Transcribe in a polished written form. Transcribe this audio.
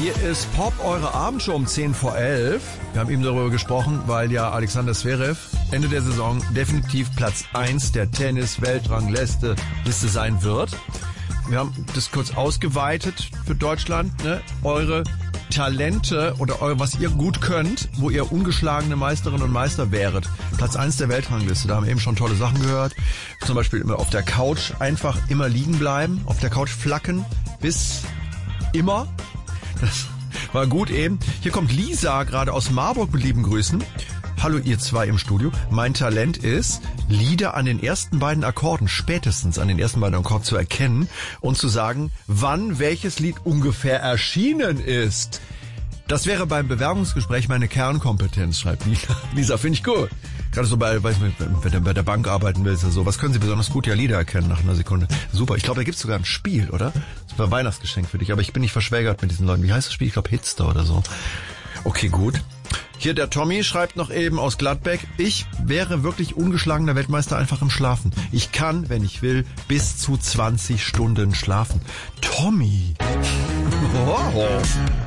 Hier ist Pop, eure Abendshow um 10 vor 11. Wir haben eben darüber gesprochen, weil ja Alexander Zverev Ende der Saison definitiv Platz 1 der Tennis-Weltrangliste sein wird. Wir haben das kurz ausgeweitet für Deutschland, ne? Eure Talente oder was ihr gut könnt, wo ihr ungeschlagene Meisterinnen und Meister wäret. Platz 1 der Weltrangliste, da haben wir eben schon tolle Sachen gehört. Zum Beispiel immer auf der Couch einfach immer liegen bleiben, auf der Couch flacken bis immer. Das war gut eben. Hier kommt Lisa gerade aus Marburg mit lieben Grüßen. Hallo ihr zwei im Studio. Mein Talent ist, Lieder an den ersten beiden Akkorden, spätestens an den ersten beiden Akkorden zu erkennen und zu sagen, wann welches Lied ungefähr erschienen ist. Das wäre beim Bewerbungsgespräch meine Kernkompetenz, schreibt Lisa. Lisa, finde ich gut. Gerade so wenn du bei der Bank arbeiten willst oder so. Was können Sie besonders gut? Ja, Lieder erkennen nach einer Sekunde. Super. Ich glaube, da gibt's sogar ein Spiel, oder? Das war ein Weihnachtsgeschenk für dich. Aber ich bin nicht verschwägert mit diesen Leuten. Wie heißt das Spiel? Ich glaube, Hitster oder so. Okay, gut. Hier der Tommy schreibt noch eben aus Gladbeck, ich wäre wirklich ungeschlagener Weltmeister einfach im Schlafen. Ich kann, wenn ich will, bis zu 20 Stunden schlafen. Tommy. Oh.